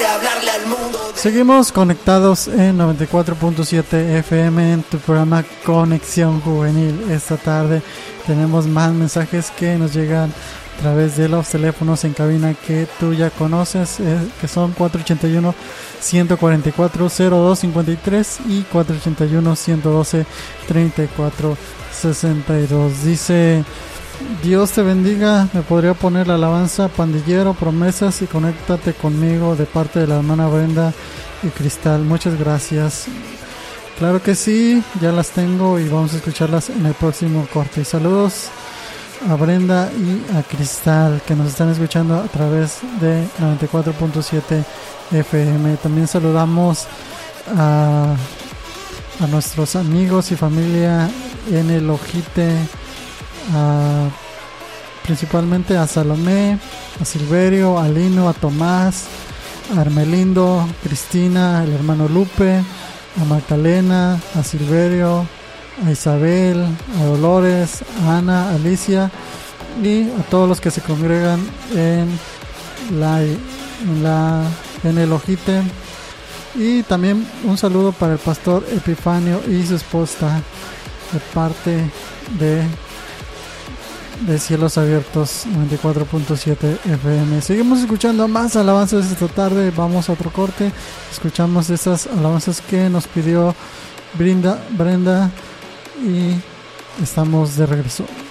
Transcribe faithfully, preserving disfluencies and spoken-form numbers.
hablarle al mundo. Seguimos conectados en noventa y cuatro punto siete F M en tu programa Conexión Juvenil. Esta tarde tenemos más mensajes que nos llegan a través de los teléfonos en cabina que tú ya conoces, eh, que son cuatro ochenta y uno, ciento cuarenta y cuatro, cero dos cincuenta y tres y cuatro ochenta y uno, ciento doce, treinta y cuatro sesenta y dos. Dice: Dios te bendiga, me podría poner la alabanza Pandillero, Promesas y Conéctate conmigo de parte de la hermana Brenda y Cristal. Muchas gracias. Claro que sí, ya las tengo y vamos a escucharlas en el próximo corte. Y saludos a Brenda y a Cristal que nos están escuchando a través de noventa y cuatro punto siete F M. También saludamos a, a nuestros amigos y familia en el Ojite, a, principalmente a Salomé, a Silverio, a Lino, a Tomás, a Armelindo, Cristina, el hermano Lupe, a Magdalena, a Silverio, a Isabel, a Dolores, a Ana, a Alicia y a todos los que se congregan en la en, la, en el Ojite. Y también un saludo para el pastor Epifanio y su esposa de parte de de Cielos Abiertos noventa y cuatro punto siete F M. Seguimos escuchando más alabanzas esta tarde. Vamos a otro corte. Escuchamos esas alabanzas que nos pidió Brenda, Brenda y estamos de regreso.